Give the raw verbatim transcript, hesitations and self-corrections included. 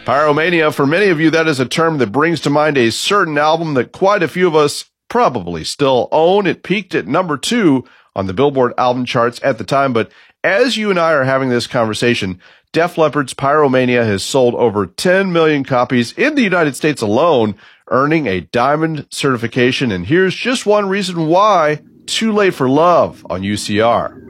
Pyromania, for many of you, that is a term that brings to mind a certain album that quite a few of us probably still own. It peaked at number two on the Billboard album charts at the time, but as you and I are having this conversation, Def Leppard's Pyromania has sold over ten million copies in the United States alone, earning a diamond certification. And here's just one reason why. Too Late for Love on U C R.